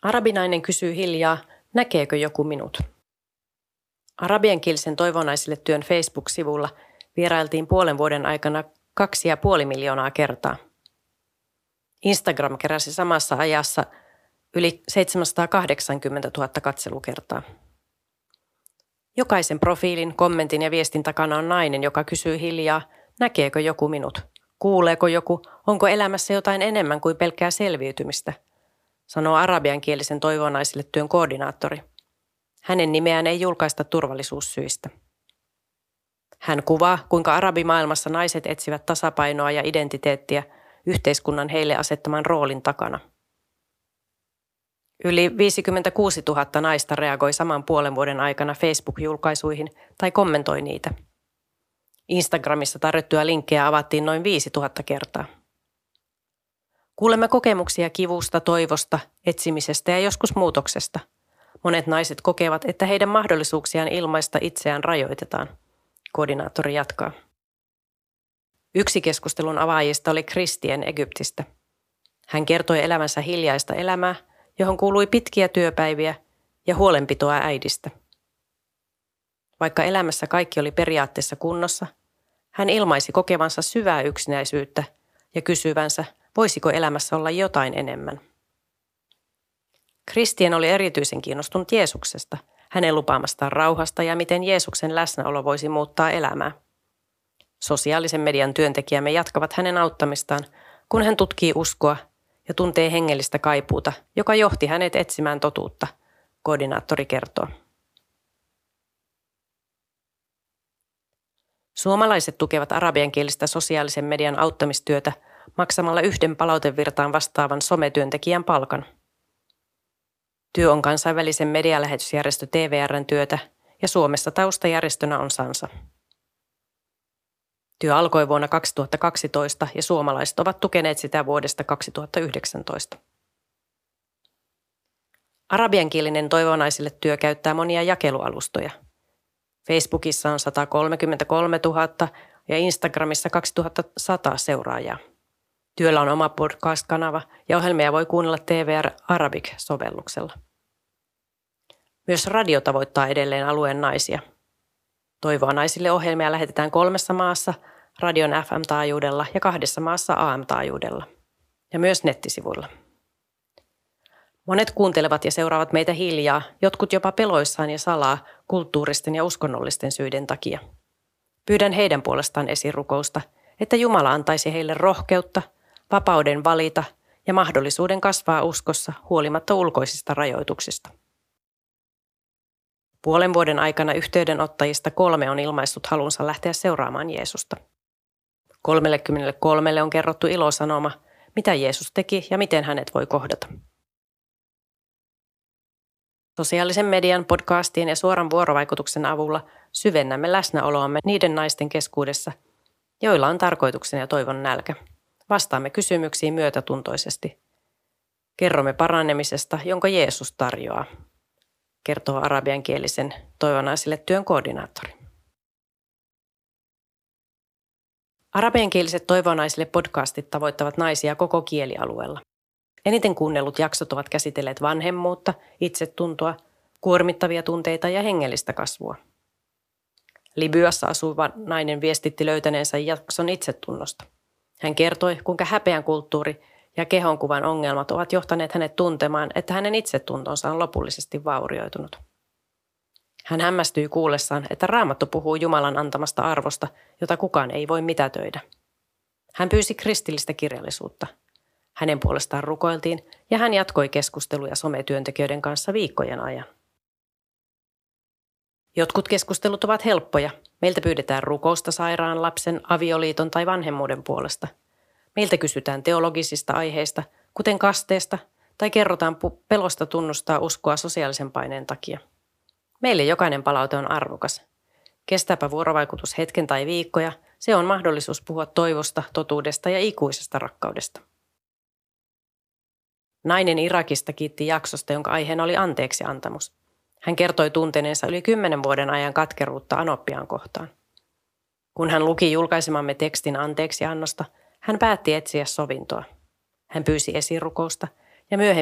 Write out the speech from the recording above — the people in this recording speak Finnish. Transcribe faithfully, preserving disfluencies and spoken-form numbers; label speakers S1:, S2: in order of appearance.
S1: Arabinainen kysyy hiljaa, näkeekö joku minut? Arabiankielisen toivonaisille työn Facebook-sivulla vierailtiin puolen vuoden aikana kaksi ja puoli miljoonaa kertaa. Instagram keräsi samassa ajassa yli seitsemänsataakahdeksankymmentätuhatta katselukertaa. Jokaisen profiilin, kommentin ja viestin takana on nainen, joka kysyy hiljaa, näkeekö joku minut? Kuuleeko joku? Onko elämässä jotain enemmän kuin pelkkää selviytymistä? Sanoo arabiankielisen toivonaisille työn koordinaattori. Hänen nimeään ei julkaista turvallisuussyistä. Hän kuvaa, kuinka arabimaailmassa naiset etsivät tasapainoa ja identiteettiä yhteiskunnan heille asettaman roolin takana. Yli viisikymmentäkuusituhatta naista reagoi saman puolen vuoden aikana Facebook-julkaisuihin tai kommentoi niitä. Instagramissa tarjottuja linkkejä avattiin noin viisituhatta kertaa. Kuulemme kokemuksia kivusta, toivosta, etsimisestä ja joskus muutoksesta. Monet naiset kokevat, että heidän mahdollisuuksiaan ilmaista itseään rajoitetaan. Koordinaattori jatkaa. Yksi keskustelun avaajista oli Kristien Egyptistä. Hän kertoi elämänsä hiljaista elämää, johon kuului pitkiä työpäiviä ja huolenpitoa äidistä. Vaikka elämässä kaikki oli periaatteessa kunnossa, hän ilmaisi kokevansa syvää yksinäisyyttä ja kysyvänsä, voisiko elämässä olla jotain enemmän. Kristien oli erityisen kiinnostunut Jeesuksesta, hänen lupaamastaan rauhasta ja miten Jeesuksen läsnäolo voisi muuttaa elämää. Sosiaalisen median työntekijämme jatkavat hänen auttamistaan, kun hän tutkii uskoa ja tuntee hengellistä kaipuuta, joka johti hänet etsimään totuutta, koordinaattori kertoo. Suomalaiset tukevat arabiankielistä sosiaalisen median auttamistyötä maksamalla yhden palautevirtaan vastaavan sometyöntekijän palkan. Työ on kansainvälisen medialähetysjärjestö T V R:n työtä ja Suomessa taustajärjestönä on Sansa. Työ alkoi vuonna kaksituhattakaksitoista ja suomalaiset ovat tukeneet sitä vuodesta kaksituhattayhdeksäntoista. Arabiankielinen toivonaisille työ käyttää monia jakelualustoja. Facebookissa on sata kolmekymmentäkolmetuhatta ja Instagramissa kaksituhattasata seuraajaa. Työllä on oma podcast-kanava ja ohjelmia voi kuunnella T V R Arabic-sovelluksella. Myös radio tavoittaa edelleen alueen naisia. Toivoa naisille ohjelmia lähetetään kolmessa maassa, radion F M-taajuudella ja kahdessa maassa A M-taajuudella. Ja myös nettisivuilla. Monet kuuntelevat ja seuraavat meitä hiljaa, jotkut jopa peloissaan ja salaa kulttuuristen ja uskonnollisten syiden takia. Pyydän heidän puolestaan esirukousta, että Jumala antaisi heille rohkeutta, vapauden valita ja mahdollisuuden kasvaa uskossa huolimatta ulkoisista rajoituksista. Puolen vuoden aikana yhteydenottajista kolme on ilmaissut halunsa lähteä seuraamaan Jeesusta. kolmekymmentäkolme on kerrottu ilosanoma, mitä Jeesus teki ja miten hänet voi kohdata. Sosiaalisen median, podcastien ja suoran vuorovaikutuksen avulla syvennämme läsnäoloamme niiden naisten keskuudessa, joilla on tarkoituksen ja toivon nälkä. Vastaamme kysymyksiin myötätuntoisesti. Kerromme parannemisesta, jonka Jeesus tarjoaa, kertoo arabiankielisen toivonaisille työn koordinaattori. Arabiankieliset toivonaisille podcastit tavoittavat naisia koko kielialueella. Eniten kuunnellut jaksot ovat käsitelleet vanhemmuutta, itsetuntoa, kuormittavia tunteita ja hengellistä kasvua. Libyassa asuva nainen viestitti löytäneensä jakson itsetunnosta. Hän kertoi, kuinka häpeän kulttuuri ja kehonkuvan ongelmat ovat johtaneet hänet tuntemaan, että hänen itsetuntonsa on lopullisesti vaurioitunut. Hän hämmästyi kuullessaan, että Raamattu puhuu Jumalan antamasta arvosta, jota kukaan ei voi mitätöidä. Hän pyysi kristillistä kirjallisuutta. Hänen puolestaan rukoiltiin ja hän jatkoi keskusteluja sometyöntekijöiden kanssa viikkojen ajan. Jotkut keskustelut ovat helppoja. Meiltä pyydetään rukousta sairaan lapsen, avioliiton tai vanhemmuuden puolesta. Meiltä kysytään teologisista aiheista, kuten kasteesta, tai kerrotaan pelosta tunnustaa uskoa sosiaalisen paineen takia. Meille jokainen palaute on arvokas. Kestääpä vuorovaikutus hetken tai viikkoja, se on mahdollisuus puhua toivosta, totuudesta ja ikuisesta rakkaudesta. Nainen Irakista kiitti jaksosta, jonka aiheena oli anteeksiantamus. Hän kertoi tunteneensa yli kymmenen vuoden ajan katkeruutta Anoppiaan kohtaan. Kun hän luki julkaisemamme tekstin anteeksiannosta, hän päätti etsiä sovintoa. Hän pyysi esirukousta ja myöhemmin